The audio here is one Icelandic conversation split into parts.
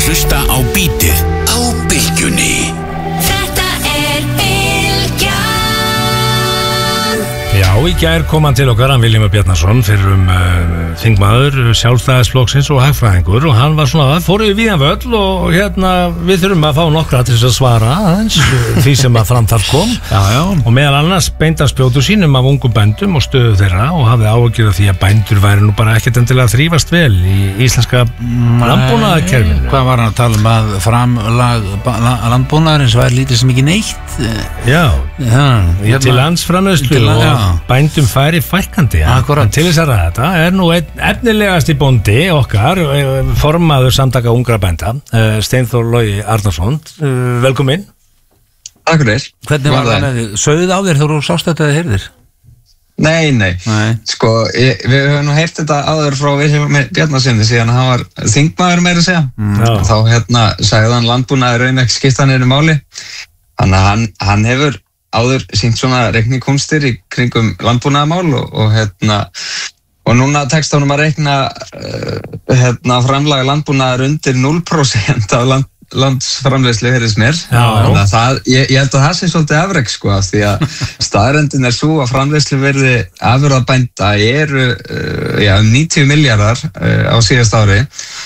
hlusta á Bítið á Bylgjunni. Já, í gær kom hann til okkar, hann Vilhjálmur Bjarnason, fyrrum þingmaður Sjálfstæðisflokksins og hagfræðingur, og hann var svona, fór í víðan völl og við þurfum að fá nokkra til þess að svara aðeins því sem að framtal kom. Já. Og meðal annars beindi hann spjótu sínum af ungum bændum og stöðu þeirra og hafði áhyggjur af því að bændur væri nú bara ekkert endilega þrífast vel í íslenska landbúnaðarkerfinu. Hvað var hann að tala að framlag landbúnaðarins væri lítið sem ekki neitt? Til landsframleiðslu og bændum færi fækkandi. En til þess að ræða þetta er nú einn efnilegasti bóndi okkar, formaður samtaka ungra bænda, Steinþór Logi Arnarsson. Velkomin. Takk fyrir. Hvernig var það með þig? Sögðu á þér þegar þú sást þetta eða heyrðir? Nei. Sko, við höfum nú heyrt þetta áður frá Vilhjálmi Bjarnasyni síðan hann var þingmaður meira að segja. Þá sagði hann landbúnaður raun ekki skipta niður máli. Þannig að hann hefur áður sýnt svona reiknikúnstir í kringum landbúnaðarmál og núna tekst honum að reikna framlaga landbúnaðar undir 0% af landsframleiðslu heyrðist mér. Þannig að ég held að það sé svolítið afrek sko, af því að staðreyndin er svo að framleiðslu verði afurða bænda eru 90 milljarðar á síðast ári.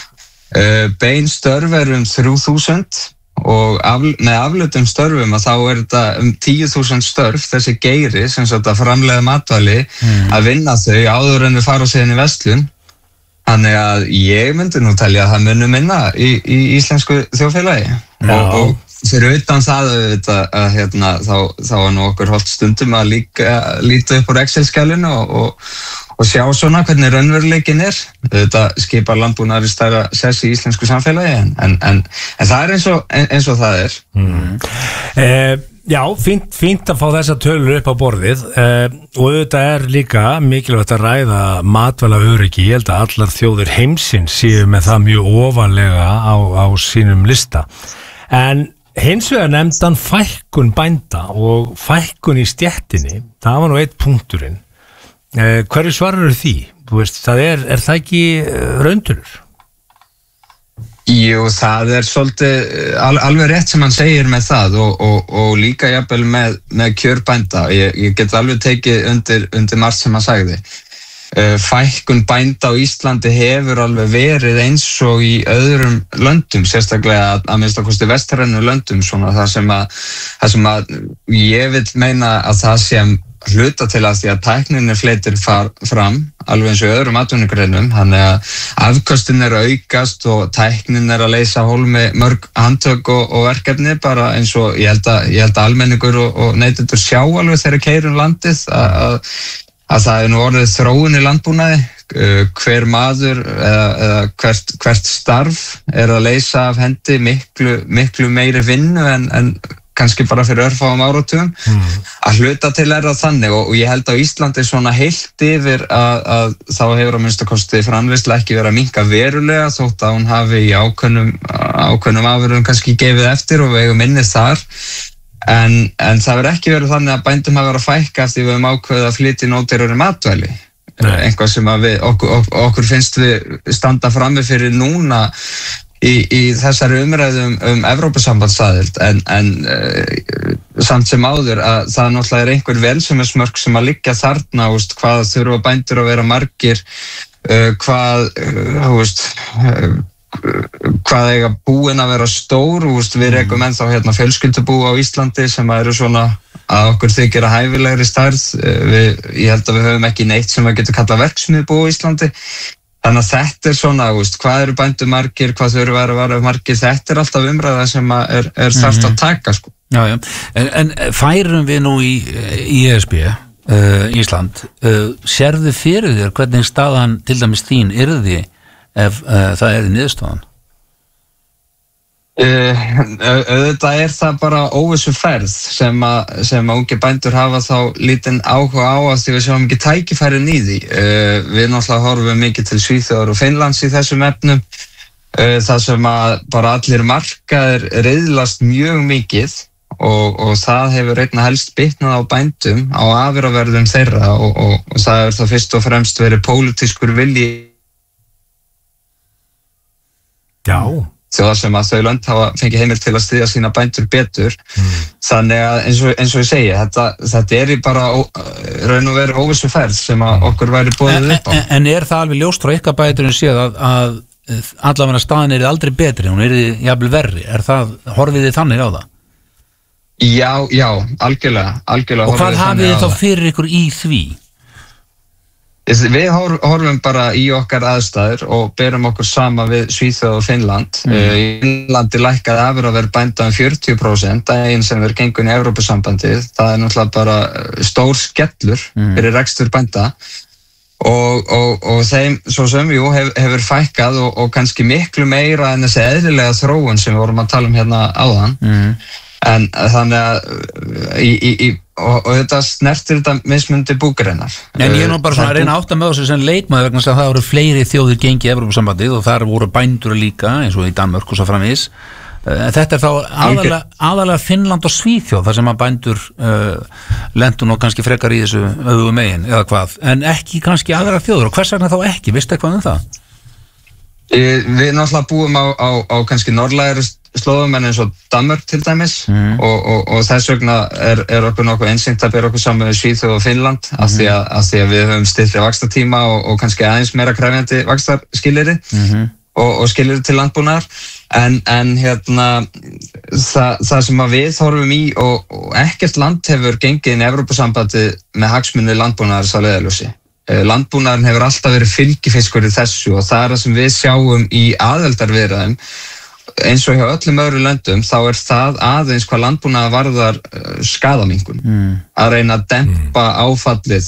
Bein störf eru 3.000 og með afleiddum störfum að þá er þetta 10.000 störf, þessi geiri sem sagt að framleiða matvæli að vinna þau áður en við fara síðan í verslun. Þannig að ég myndi nú telja að það muni minna í íslensku þjóðfélagi og fyrir utan það þá var nú okkur holdt stundum að líta upp úr Excel-skjalinu og sjá svona hvernig raunveruleikin er. Þetta skipar landbúnaðar í stærra sess í íslensku samfélagi en það er eins og það er. Já, fínt að fá þessa tölur upp á borðið og þetta er líka mikilvægt að ræða matvælaöryggi. Ég held að allar þjóðir heimsins séu með það mjög ofarlega á sínum lista. En hins vegar nefndan fækkun bænda og fækkun í stéttinni, það var nú eitt punkturinn. Hverju svarar því? Þú veist, það er það ekki raunturur? Jú, það er svolítið alveg rétt sem hann segir með það og líka jafnvel með kjörbænda. Ég get alveg tekið undir margt sem hann sagði. Fækkun bænda á Íslandi hefur alveg verið eins og í öðrum löndum, sérstaklega að minnsta kosti vestrænu löndum, svona það sem að ég vil meina að það sé hluta til að því að tækninni fleitir fram alveg eins og öðrum atvinnugreinum, þannig að afköstin er að aukast og tæknin er að leysa hólmi mörg handtök og verkefni, bara eins og ég held að almenningur og neytendur sjá alveg þegar keyrum landið að það er nú orðið þróun í landbúnaði. Hver maður eða hvert starf er að leysa af hendi miklu meiri vinnu en kannski bara fyrir örfáum áratugum. Að hluta til er það þannig og ég held að Íslandi svona heilt yfir að þá hefur að minnsta kosti framleiðsla ekki verið að minnka verulega þótt að hún hafi í ákveðnum afurðum kannski gefið eftir og við eigum inni þar. En það verður ekki verið þannig að bændum hafa verið að fækka eftir við höfum ákveðið að flytja inn ódýrari matvæli. Eitthvað sem að okkur finnst við standa frammi fyrir núna í þessari umræðum Evrópusambandsaðild en samt sem áður að það náttúrulega er einhver velsæmismörk sem að liggja þarna, hvað þurfa bændur að vera margir, hvað eiga búin að vera stór. Við rekum ennþá fjölskyldubú á Íslandi sem eru svona að okkur þykir að hæfilegri stærð. Ég held að við höfum ekki neitt sem að getur kallað verksmiðjubú á Íslandi. Þannig að þetta er svona, hvað eru bændur margir, hvað þurfa að vera margir, þetta er alltaf umræða sem er þarft að taka, sko. Já. En færum við nú í ESB, Ísland, sérðu fyrir þér hvernig staðan til dæmis þín yrði ef það er niðurstaðan? Auðvitað er það bara óvissu ferð sem að ungi bændur hafa þá lítinn áhuga á að því við sjáum ekki tækifærin í því. Við náttúrulega horfum mikið til Svíþjóðar og Finnlands í þessum efnum, þar sem að bara allir markaðir riðlast mjög mikið og það hefur einna helst bitnað á bændum, á afurðaverðum þeirra og það er það fyrst og fremst verið pólitískur vilji. Já. þjóðar sem að þau lönd hafa fengið heimild til að styðja sína bændur betur. Þannig að eins og ég segi, þetta í bara raun og veru óvissuferð sem að okkur væri boðið upp á. En það alveg ljóst frá ykkar bændurinn séð að allavega staðan aldrei betri, hún jafnvel verri? Horfið þið þannig á það? Já, algjörlega. Og hvað hafið þið þá fyrir ykkur í því? Við horfum bara í okkar aðstæður og berum okkur sama við Svíþjóð og Finnland. Í Finnlandi lækkaði afurðaverð bænda 40% daginn sem þeir gengu inn í Evrópusambandið. Það náttúrulega bara stór skellur fyrir rekstur bænda og þeim svo sem hefur fækkað og kannski miklu meira en þessi eðlilega þróun sem við vorum að tala hérna áðan. En þannig að og þetta snertir þetta mismundi búgreinar. En ég bara svona að reyna átta með þessu sem leikmaður vegna að það voru fleiri þjóðir gengið í Evrópusambandið og þar voru bændur líka eins og í Danmörk og svo framvegis. Þetta þá aðalega Finnland og Svíþjóð þar sem að bændur lentu nú kannski frekar í þessu öfugu megin eða hvað, en ekki kannski aðra þjóður og hvers vegna þá ekki, veistu eitthvað það? Við náttúrulega búum á kannski norðlægri slóðum en eins og Danmörk til dæmis og þess vegna er okkur nokkuð einsýnt að bera okkur saman við Svíþjóð og Finnland af því að við höfum styttri vaxtartíma og kannski aðeins meira krefjandi vaxtarskilyrði og skilyrði til landbúnaðar en það sem að við horfum í og ekkert land hefur gengið inn í Evrópusambandið með hagsmuni landbúnaðar að leiðarljósi. Landbúnaðurinn hefur alltaf verið fylgifiskur í þessu og það það sem við sjáum í aðildarviðræðum eins og hjá öllum öðrum löndum þá það aðeins hvað landbúnaðar varðar skaðaminnkun að reyna að dempa áfallið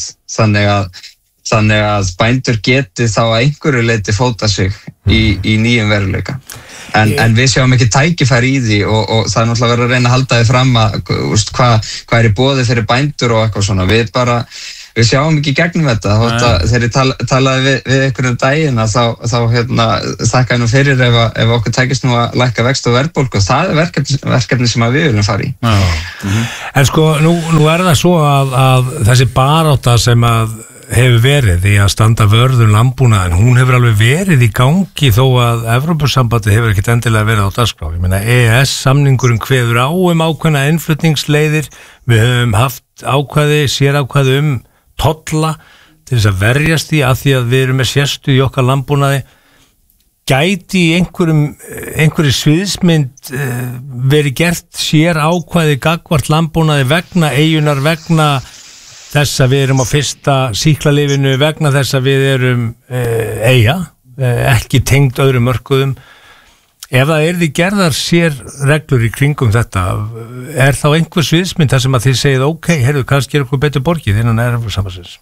þannig að bændur geti þá að einhverju leyti fóta sig í nýjum veruleika en við sjáum ekki tækifæri í því og það náttúrulega verður að reyna að halda því fram að hvað í boði fyrir bændur og eitthvað svona við sjáum ekki gegnum þetta þegar ég talaði við einhvern daginn að þá þakka nú fyrir ef okkur tækist nú að lækka vexti og verðbólgu og það verkefni sem við viljum fara í. En sko, nú það svo að þessi barátta sem að hefur verið í að standa vörðum landbúnaðinn, hún hefur alveg verið í gangi þó að Evrópusambandið hefur ekkert endilega verið á dagskrá. Ég meina EES-samningurinn kveður á ákveðna innflutningsleiðir, við höfum haft sérákvæði tolla til þess að verjast í að því að við erum með sérstu í okkar landbúnaði. Gæti í einhverju sviðsmynd verið gert sérákvæði gagnvart landbúnaði vegna eyjunar, vegna þess að við erum á fyrsta sýklalyfinu, vegna þess að við erum eyja, ekki tengd öðrum mörkuðum. Ef það því gerðar sér reglur í kringum þetta, þá einhver sviðsmynd þar sem að þið segið kannski eitthvað betur borgið innan Evrópusambandsins?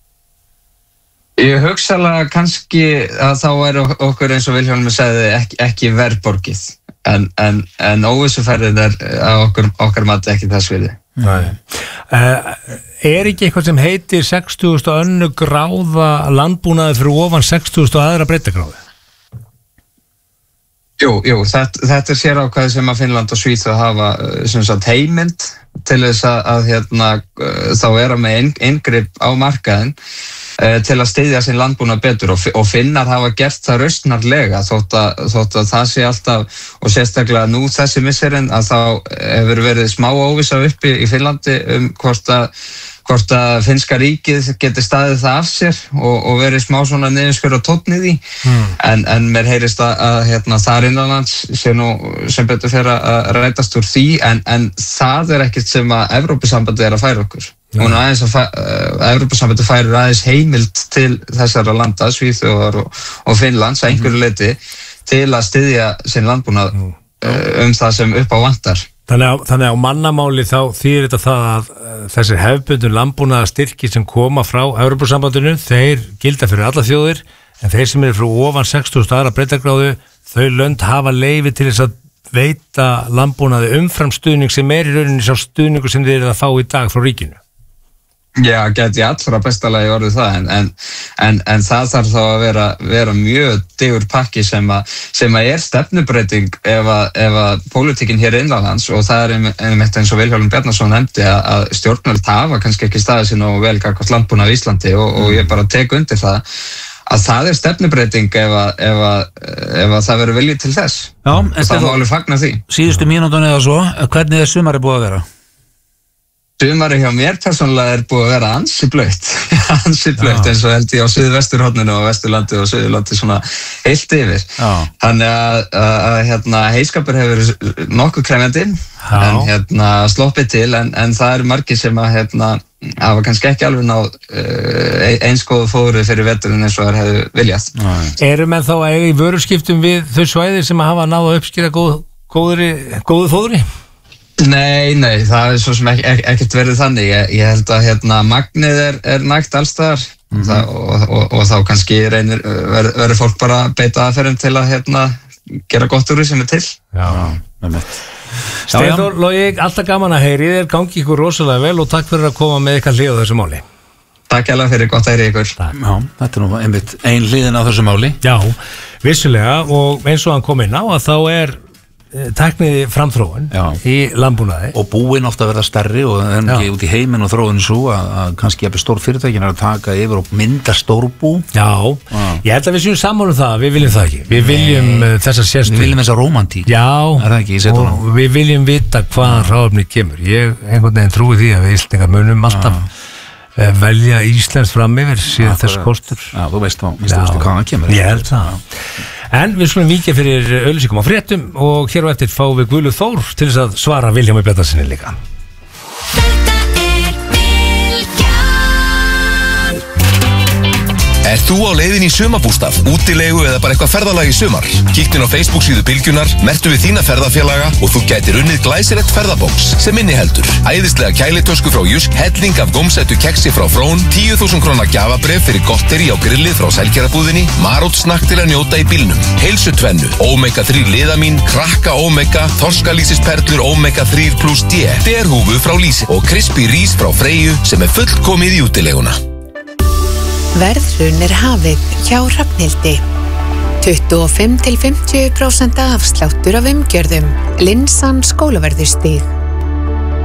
Ég hugsalega kannski að þá okkur eins og Vilhjálmur sagði ekki verðborgið en óvissuferðin að okkar mati ekki þess virði. Ekki eitthvað sem heitir 60.000 önnu gráða landbúnaði fyrir ofan 60.000 aðra breytagráði? Jú, þetta sérákvæði sem að Finnland og Svíþjóð hafa sem sagt heimild til þess að þá vera með inngrip á markaðinn til að styðja sinn landbúnað betur og Finnar hafa gert það rausnarlega þótt að það sé alltaf og sérstaklega nú þessi misserinn að þá hefur verið smá óvissa uppi í Finnlandi hvort að finnska ríkið geti staðið það af sér og verið smá svona niðurskurð á tónn í því en mér heyrist að þar innanlands sé nú sem betur fyrir að rætast úr því en það ekkert sem að Evrópusambandið að færa okkur. Hún aðeins Evrópusambandið færir aðeins heimild til þessara landa, Svíþjóðar og Finnlands að einhverju leyti til að styðja sinn landbúnað það sem upp á vantar. Þannig á mannamáli þá þýðir þetta það að þessir hefðbundin landbúnaðar styrki sem koma frá Evrópusambandinu, þeir gilda fyrir alla þjóðir en þeir sem eru frá ofan 60.000 aðra breytagráðu, þau lönd hafa leyfi til þess að veita landbúnaði umfram stuðning sem í rauninni sá stuðningur sem þeir eru að fá í dag frá ríkinu. Já, geti allra bestalagi orðið það en það þarf þá að vera mjög digur pakki sem að stefnubreyting ef að pólitíkin hér innanlands og það einmitt eins og Vilhjálmur Bjarnason nefndi að stjórnvöld hafa kannski ekki staðið sér nógu vel gagnvart landbúnað í Íslandi og ég bara tek undir það að það stefnubreiting ef það verður viljið til þess. Já, það má alveg fagna því. Síðustu mínútunni eða svo, hvernig sumarið búið að vera? Sumarið hjá mér persónulega búið að vera ansi blautt eins og held ég á Suðvesturhorninu og Vesturlandi og Suðurlandi svona heilt yfir. Þannig að heiskapur hefur nokkuð krefjandi en sloppið til en það eru margir sem að hafa kannski ekki alveg náð eins góðu fóðri fyrir veturinn eins og það hefur viljað. Eru menn þá að eiga í vöruskiptum við þau svæðir sem að hafa náð að uppskýra góðu fóðri? Nei, það svo sem ekkert verið þannig. Ég held að magnið nægt allstaðar og þá kannski verður fólk bara beita aðferðum til að gera gott úr því sem til. Já, með mitt. Steinþór, Logi, alltaf gaman að heyri þér, gangi ykkur rosalega vel og takk fyrir að koma með ykkar hlið á þessu máli. Takk hérlega fyrir, gott að heyri ykkur. Já, þetta nú einmitt ein hliðin á þessu máli. Já, vissulega og eins og hann kom inn á að þá tækniði framþróun í landbúnaði og búinn ofta að verða stærri og það ekki út í heiminn og þróun svo að kannski jafnvel stór fyrirtækin að taka yfir og mynda stórbú. Já, ég held að við séum saman það, við viljum það ekki. Við viljum þessa sérstöðu. Við viljum þessa rómantík. Já, það ekki, og við viljum vita hvaðan hráefni kemur. Ég einhvern veginn trúi því að við Íslendingar munum alltaf velja Íslands fram yfir síðan þess kostur. Já, þú veist hvaðan það kemur. Ég held það. En við skulum víkja fyrir auglýsingum á fréttum og hér á eftir fáum við Guðlaug Þór til þess að svara Vilhjálmi Bjarnasyni líka. Er þú á leiðin í sumarbústað, útilegu eða bara eitthvað ferðalag í sumar? Kíktu inn á Facebook síðu Bylgjunnar, merktu við þína ferðafélaga og þú gætir unnið glæsilegt ferðabóks sem inniheldur æðislega kælitösku frá Jysk, helling af gómsætu keksi frá Frón, 10.000 króna gjafabréf fyrir gotteri á grillið frá Sælkerabúðinni, marótsnakk til að njóta í bílnum, heilsutvennu, Omega 3 liðamín, krakka Omega, þorskalýsisperlur Omega 3+D, derhúfu frá Lýsi og crispy rís frá Freyju sem fullkomið í útileguna. Verðhrun hafið hjá Hrafnhildi. 25-50% afsláttur af umgjörðum. Linsan Skólaverðurstíg.